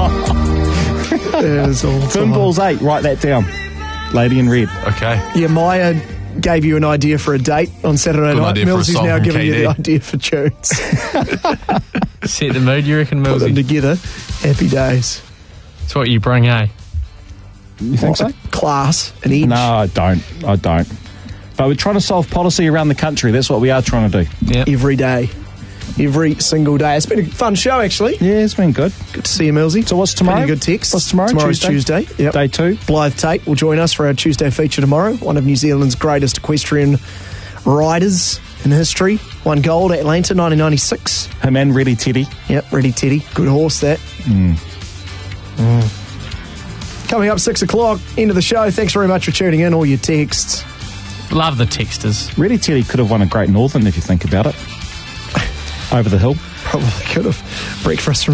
It was all Finballs 8, write that down. Lady in Red. Okay. Yeah, Maya gave you an idea for a date on Saturday Good night. idea for a Millsy's song now from giving you KD. the idea for tunes. Set the mood, you reckon, Put them Millsy? together. Happy days. That's what you bring, eh? You think so? Class and edge. No, I don't. But we're trying to solve policy around the country. That's what we are trying to do. Yep. Every day. Every single day. It's been a fun show, actually. Yeah, it's been good. Good to see you, Millsy. So what's tomorrow? Pretty good text. What's tomorrow? Tomorrow's Tuesday. Yep. Day 2. Blythe Tate will join us for our Tuesday feature tomorrow. One of New Zealand's greatest equestrian riders in history. Won gold at Atlanta 1996. Him and Ready Teddy. Yep, Ready Teddy. Good horse, that. Coming up 6 o'clock, end of the show. Thanks very much for tuning in. All your texts. Love the texters. Ready Teddy could have won a Great Northern if you think about it. Over the hill. Probably could have. Breakfast from